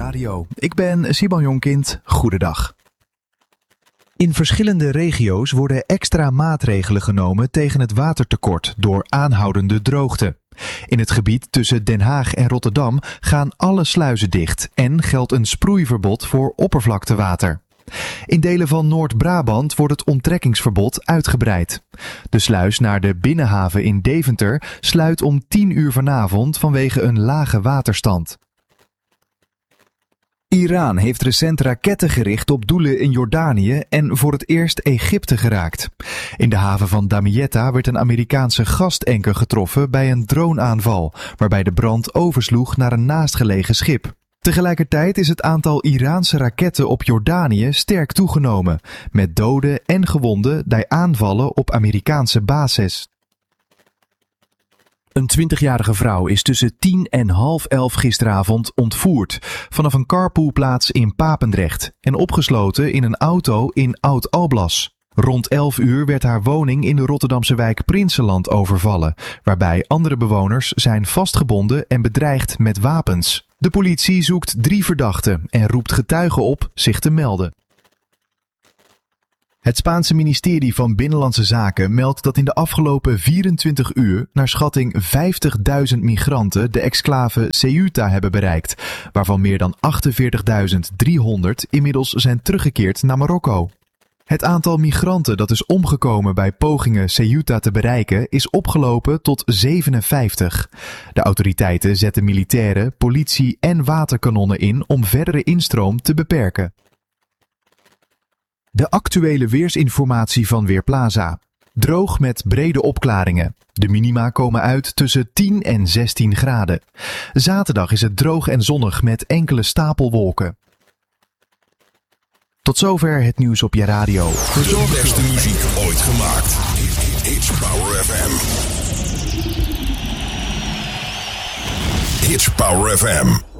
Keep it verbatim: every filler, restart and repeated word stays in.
Radio. Ik ben Siban Jonkind. Goedendag. In verschillende regio's worden extra maatregelen genomen tegen het watertekort door aanhoudende droogte. In het gebied tussen Den Haag en Rotterdam gaan alle sluizen dicht en geldt een sproeiverbod voor oppervlaktewater. In delen van Noord-Brabant wordt het onttrekkingsverbod uitgebreid. De sluis naar de binnenhaven in Deventer sluit om tien uur vanavond vanwege een lage waterstand. Iran heeft recent raketten gericht op doelen in Jordanië en voor het eerst Egypte geraakt. In de haven van Damietta werd een Amerikaanse gastanker getroffen bij een droneaanval, waarbij de brand oversloeg naar een naastgelegen schip. Tegelijkertijd is het aantal Iraanse raketten op Jordanië sterk toegenomen, met doden en gewonden bij aanvallen op Amerikaanse bases. Een twintigjarige vrouw is tussen tien en half elf gisteravond ontvoerd vanaf een carpoolplaats in Papendrecht en opgesloten in een auto in Oud-Alblas. Rond elf uur werd haar woning in de Rotterdamse wijk Prinsenland overvallen, waarbij andere bewoners zijn vastgebonden en bedreigd met wapens. De politie zoekt drie verdachten en roept getuigen op zich te melden. Het Spaanse ministerie van Binnenlandse Zaken meldt dat in de afgelopen vierentwintig uur naar schatting vijftigduizend migranten de exclave Ceuta hebben bereikt, waarvan meer dan achtenveertigduizend driehonderd inmiddels zijn teruggekeerd naar Marokko. Het aantal migranten dat is omgekomen bij pogingen Ceuta te bereiken is opgelopen tot zevenenvijftig. De autoriteiten zetten militairen, politie en waterkanonnen in om verdere instroom te beperken. De actuele weersinformatie van Weerplaza. Droog met brede opklaringen. De minima komen uit tussen tien en zestien graden. Zaterdag is het droog en zonnig met enkele stapelwolken. Tot zover het nieuws op je radio. De beste muziek ooit gemaakt. It's Power F M. It's Power F M.